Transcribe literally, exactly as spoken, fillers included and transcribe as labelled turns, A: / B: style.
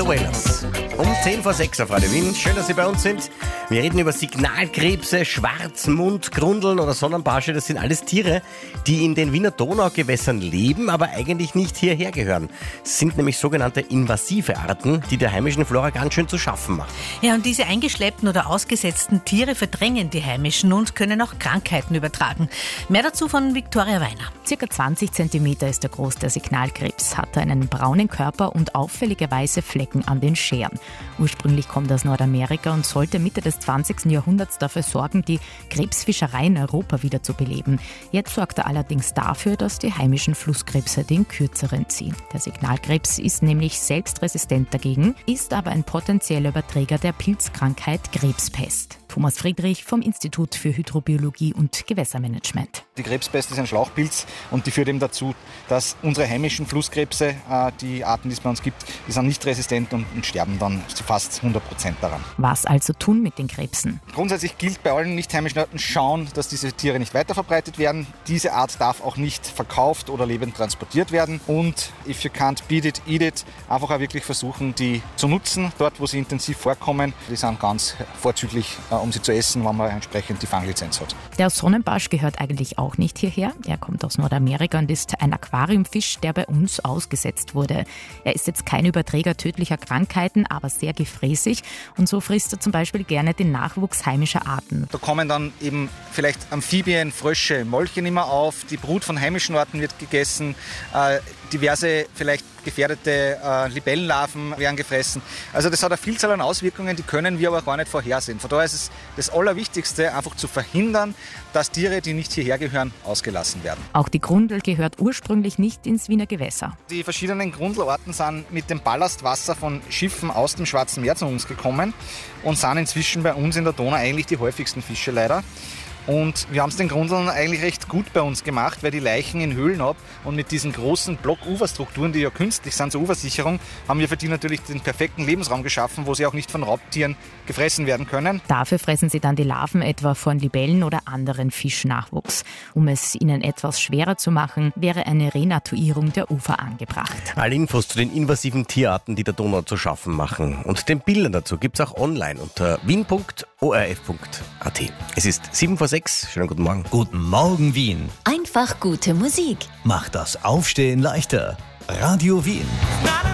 A: The Wailers. Um zehn vor sechs auf Radio Wien. Schön, dass Sie bei uns sind. Wir reden über Signalkrebse, Schwarzmund, Grundeln oder Sonnenbarsche. Das sind alles Tiere, die in den Wiener Donaugewässern leben, aber eigentlich nicht hierher gehören. Es sind nämlich sogenannte invasive Arten, die der heimischen Flora ganz schön zu schaffen machen.
B: Ja, und diese eingeschleppten oder ausgesetzten Tiere verdrängen die heimischen und können auch Krankheiten übertragen. Mehr dazu von Viktoria Weiner.
C: Circa zwanzig Zentimeter ist er groß, der Signalkrebs, hat einen braunen Körper und auffällige weiße Flecken an den Scheren. Ursprünglich kommt er aus Nordamerika und sollte Mitte des zwanzigsten Jahrhunderts dafür sorgen, die Krebsfischerei in Europa wieder zu beleben. Jetzt sorgt er allerdings dafür, dass die heimischen Flusskrebse den kürzeren ziehen. Der Signalkrebs ist nämlich selbst resistent dagegen, ist aber ein potenzieller Überträger der Pilzkrankheit Krebspest. Thomas Friedrich vom Institut für Hydrobiologie und Gewässermanagement.
D: Die Krebspest ist ein Schlauchpilz und die führt eben dazu, dass unsere heimischen Flusskrebse, die Arten, die es bei uns gibt, die sind nicht resistent und, und sterben dann zu fast hundert Prozent daran.
C: Was also tun mit den Krebsen?
D: Grundsätzlich gilt bei allen nicht heimischen Arten schauen, dass diese Tiere nicht weiterverbreitet werden. Diese Art darf auch nicht verkauft oder lebend transportiert werden. Und if you can't beat it, eat it. Einfach auch wirklich versuchen, die zu nutzen, dort wo sie intensiv vorkommen. Die sind ganz vorzüglich, um sie zu essen, wenn man entsprechend die Fanglizenz hat.
C: Der Sonnenbarsch gehört eigentlich auch nicht hierher. Er kommt aus Nordamerika und ist ein Aquariumfisch, der bei uns ausgesetzt wurde. Er ist jetzt kein Überträger tödlicher Krankheiten, aber sehr gefräßig und so frisst er zum Beispiel gerne den Nachwuchs heimischer Arten.
D: Da kommen dann eben vielleicht Amphibien, Frösche, Molche immer auf, die Brut von heimischen Arten wird gegessen, äh, diverse vielleicht gefährdete äh, Libellenlarven werden gefressen. Also das hat eine Vielzahl an Auswirkungen, die können wir aber gar nicht vorhersehen. Von daher ist es das Allerwichtigste, einfach zu verhindern, dass Tiere, die nicht hierher gehören, ausgelassen werden.
C: Auch die Grundel gehört ursprünglich nicht ins Wiener Gewässer.
D: Die verschiedenen Grundelarten sind mit dem Ballastwasser von Schiffen aus dem Schwarzen Meer zu uns gekommen und sind inzwischen bei uns in der Donau eigentlich die häufigsten Fische leider. Und wir haben es den Grundeln eigentlich recht gut bei uns gemacht, weil die Leichen in Höhlen ab und mit diesen großen Block-Uferstrukturen, die ja künstlich sind zur Ufersicherung, haben wir für die natürlich den perfekten Lebensraum geschaffen, wo sie auch nicht von Raubtieren gefressen werden können.
C: Dafür fressen sie dann die Larven etwa von Libellen oder anderen Fischnachwuchs. Um es ihnen etwas schwerer zu machen, wäre eine Renatuierung der Ufer angebracht.
A: Alle Infos zu den invasiven Tierarten, die der Donau zu schaffen machen und den Bildern dazu gibt es auch online unter wien punkt o r f punkt a t. Es ist sieben vor sechs. Schönen guten Morgen.
E: Guten Morgen, Wien.
F: Einfach gute Musik.
E: Macht das Aufstehen leichter. Radio Wien.